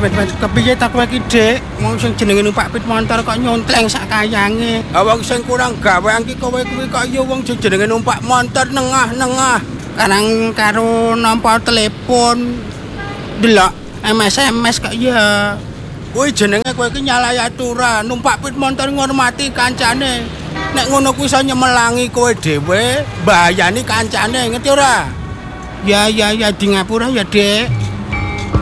kepiye ta kowe iki, Dik? Wong sing jenenge numpak pit motor kok nyontleng sak kayange. Wong sing kurang gawean ki kowe kuwi kok ya wong sing jenenge numpak motor nengah-nengah. Karang karo nampa telepon delok SMS kok ya. Kuwi jenenge kowe iki nyalahi aturan, numpak pit motor ngormati kancane. Nek ngono kuwi iso nyemelangi kowe dhewe, mbayani kancane, ngerti ora? Ya di ngapura ya, Dik.